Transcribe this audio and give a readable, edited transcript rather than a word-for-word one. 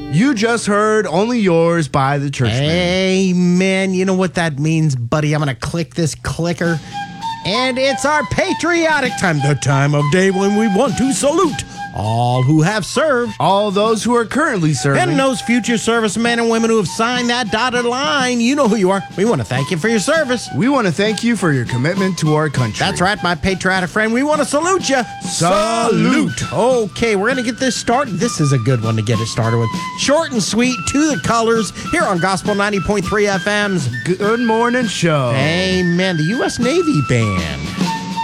You just heard Only Yours by the Churchmen. Amen. You know what that means, buddy? I'm going to click this clicker. And it's our patriotic time, the time of day when we want to salute all who have served. All those who are currently serving. And those future servicemen and women who have signed that dotted line. You know who you are. We want to thank you for your service. We want to thank you for your commitment to our country. That's right, my patriotic friend. We want to salute you. Salute. Okay, we're going to get this started. This is a good one to get it started with. Short and sweet, to the colors, here on Gospel 90.3 FM's Good Morning Show. Amen. The U.S. Navy Band